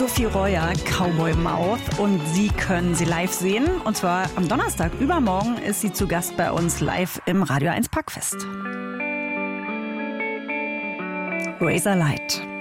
Sophie Royer, Cowboy Mouth, und Sie können sie live sehen. Und zwar am Donnerstag, übermorgen, ist sie zu Gast bei uns live im Radio 1 Packfest. Razor Light.